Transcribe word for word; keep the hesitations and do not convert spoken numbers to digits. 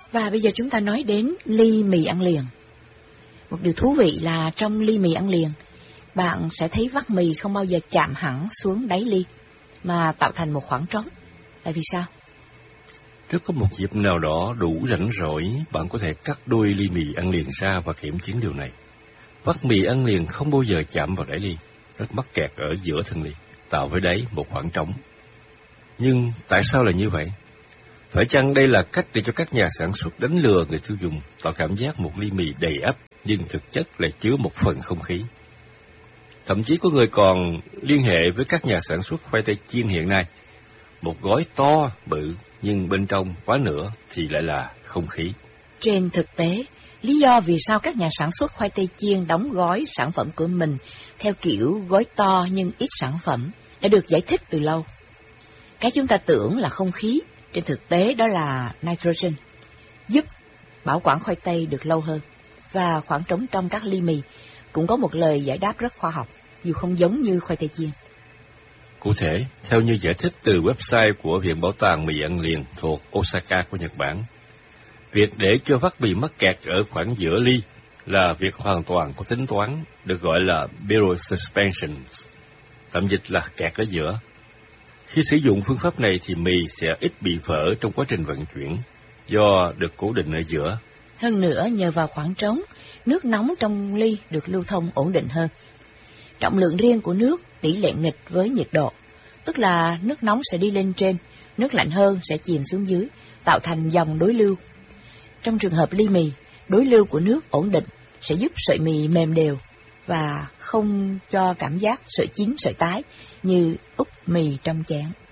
Và bây giờ chúng ta nói đến ly mì ăn liền. Một điều thú vị là trong ly mì ăn liền, bạn sẽ thấy vắt mì không bao giờ chạm hẳn xuống đáy ly, mà tạo thành một khoảng trống. Tại vì sao? Nếu có một dịp nào đó đủ rảnh rỗi, bạn có thể cắt đôi ly mì ăn liền ra và kiểm chứng điều này. Vắt mì ăn liền không bao giờ chạm vào đáy ly, rất mắc kẹt ở giữa thân ly, tạo với đáy một khoảng trống. Nhưng tại sao là như vậy? Phải chăng đây là cách để cho các nhà sản xuất đánh lừa người tiêu dùng, tạo cảm giác một ly mì đầy ắp, nhưng thực chất lại chứa một phần không khí? Thậm chí có người còn liên hệ với các nhà sản xuất khoai tây chiên hiện nay. Một gói to, bự, nhưng bên trong quá nửa thì lại là không khí. Trên thực tế, lý do vì sao các nhà sản xuất khoai tây chiên đóng gói sản phẩm của mình theo kiểu gói to nhưng ít sản phẩm đã được giải thích từ lâu. Cái chúng ta tưởng là không khí, trên thực tế đó là nitrogen, giúp bảo quản khoai tây được lâu hơn. Và khoảng trống trong các ly mì cũng có một lời giải đáp rất khoa học, dù không giống như khoai tây chiên. Cụ thể, theo như giải thích từ website của Viện Bảo tàng Mì ăn liền thuộc Osaka của Nhật Bản, việc để cho vắt mì mắc kẹt ở khoảng giữa ly là việc hoàn toàn có tính toán, được gọi là barrel suspension, tạm dịch là kẹt ở giữa. Khi sử dụng phương pháp này thì mì sẽ ít bị vỡ trong quá trình vận chuyển, do được cố định ở giữa. Hơn nữa, nhờ vào khoảng trống, nước nóng trong ly được lưu thông ổn định hơn. Trọng lượng riêng của nước tỷ lệ nghịch với nhiệt độ, tức là nước nóng sẽ đi lên trên, nước lạnh hơn sẽ chìm xuống dưới, tạo thành dòng đối lưu. Trong trường hợp ly mì, đối lưu của nước ổn định sẽ giúp sợi mì mềm đều và không cho cảm giác sợi chín sợi tái như úp mì trong chén.